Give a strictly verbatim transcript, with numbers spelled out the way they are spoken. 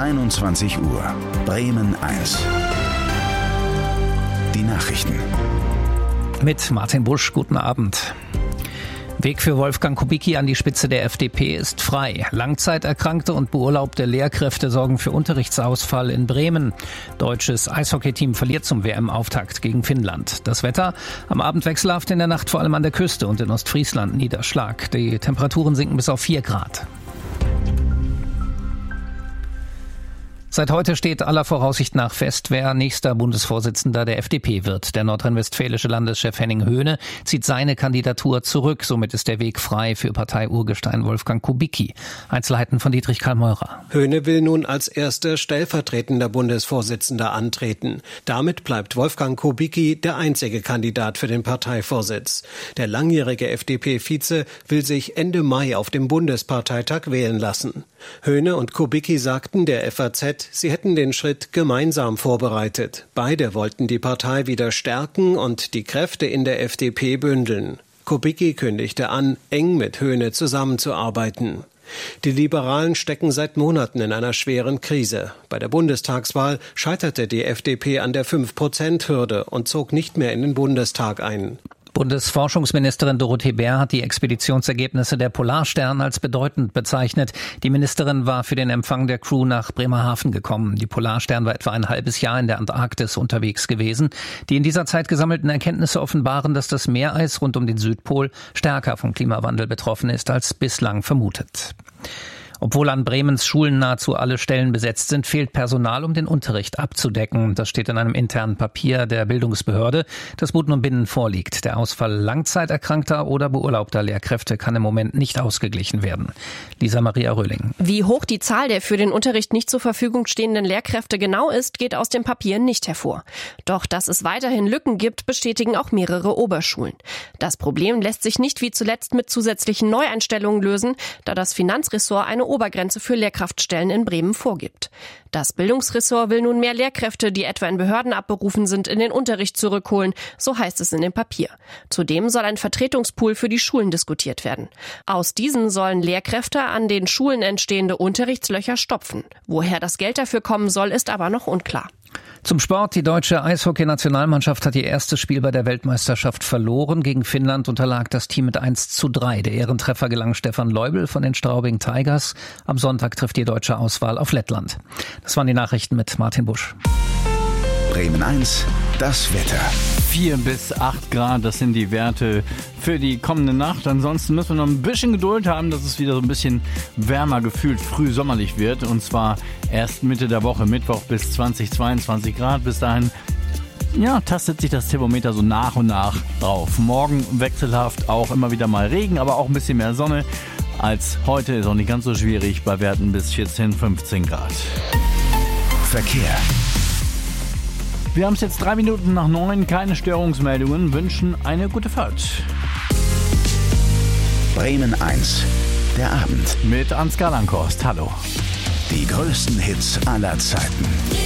einundzwanzig Uhr. Bremen eins. Die Nachrichten. Mit Martin Busch, guten Abend. Weg für Wolfgang Kubicki an die Spitze der F D P ist frei. Langzeiterkrankte und beurlaubte Lehrkräfte sorgen für Unterrichtsausfall in Bremen. Deutsches Eishockeyteam verliert zum W M-Auftakt gegen Finnland. Das Wetter: am Abend wechselhaft, in der Nacht vor allem an der Küste und in Ostfriesland Niederschlag. Die Temperaturen sinken bis auf vier Grad. Seit heute steht aller Voraussicht nach fest, wer nächster Bundesvorsitzender der F D P wird. Der nordrhein-westfälische Landeschef Henning Höhne zieht seine Kandidatur zurück. Somit ist der Weg frei für Partei-Urgestein Wolfgang Kubicki. Einzelheiten von Dietrich Karl-Meurer. Höhne will nun als erster stellvertretender Bundesvorsitzender antreten. Damit bleibt Wolfgang Kubicki der einzige Kandidat für den Parteivorsitz. Der langjährige F D P-Vize will sich Ende Mai auf dem Bundesparteitag wählen lassen. Höhne und Kubicki sagten der F A Z, sie hätten den Schritt gemeinsam vorbereitet. Beide wollten die Partei wieder stärken und die Kräfte in der F D P bündeln. Kubicki kündigte an, eng mit Höhne zusammenzuarbeiten. Die Liberalen stecken seit Monaten in einer schweren Krise. Bei der Bundestagswahl scheiterte die F D P an der fünf Prozent Hürde und zog nicht mehr in den Bundestag ein. Bundesforschungsministerin Dorothee Bär hat die Expeditionsergebnisse der Polarstern als bedeutend bezeichnet. Die Ministerin war für den Empfang der Crew nach Bremerhaven gekommen. Die Polarstern war etwa ein halbes Jahr in der Antarktis unterwegs gewesen. Die in dieser Zeit gesammelten Erkenntnisse offenbaren, dass das Meereis rund um den Südpol stärker vom Klimawandel betroffen ist als bislang vermutet. Obwohl an Bremens Schulen nahezu alle Stellen besetzt sind, fehlt Personal, um den Unterricht abzudecken. Das steht in einem internen Papier der Bildungsbehörde, das Bund und Binnen vorliegt. Der Ausfall langzeiterkrankter oder beurlaubter Lehrkräfte kann im Moment nicht ausgeglichen werden. Lisa Maria Röhling. Wie hoch die Zahl der für den Unterricht nicht zur Verfügung stehenden Lehrkräfte genau ist, geht aus dem Papier nicht hervor. Doch dass es weiterhin Lücken gibt, bestätigen auch mehrere Oberschulen. Das Problem lässt sich nicht wie zuletzt mit zusätzlichen Neueinstellungen lösen, da das Finanzressort eine Obergrenze für Lehrkraftstellen in Bremen vorgibt. Das Bildungsressort will nun mehr Lehrkräfte, die etwa in Behörden abberufen sind, in den Unterricht zurückholen, so heißt es in dem Papier. Zudem soll ein Vertretungspool für die Schulen diskutiert werden. Aus diesem sollen Lehrkräfte an den Schulen entstehende Unterrichtslöcher stopfen. Woher das Geld dafür kommen soll, ist aber noch unklar. Zum Sport. Die deutsche Eishockey-Nationalmannschaft hat ihr erstes Spiel bei der Weltmeisterschaft verloren. Gegen Finnland unterlag das Team mit eins zu drei. Der Ehrentreffer gelang Stefan Leubel von den Straubing Tigers. Am Sonntag trifft die deutsche Auswahl auf Lettland. Das waren die Nachrichten mit Martin Busch. Bremen eins, das Wetter. vier bis acht Grad, das sind die Werte für die kommende Nacht. Ansonsten müssen wir noch ein bisschen Geduld haben, dass es wieder so ein bisschen wärmer gefühlt früh sommerlich wird. Und zwar erst Mitte der Woche, Mittwoch bis zwanzig, zweiundzwanzig Grad. Bis dahin ja, tastet sich das Thermometer so nach und nach drauf. Morgen wechselhaft, auch immer wieder mal Regen, aber auch ein bisschen mehr Sonne als heute. Ist auch nicht ganz so schwierig, bei Werten bis vierzehn, fünfzehn Grad. Verkehr. Wir haben es jetzt drei Minuten nach neun, keine Störungsmeldungen, wünschen eine gute Fahrt. Bremen eins, der Abend. Mit Ansgar Langhorst, hallo. Die größten Hits aller Zeiten.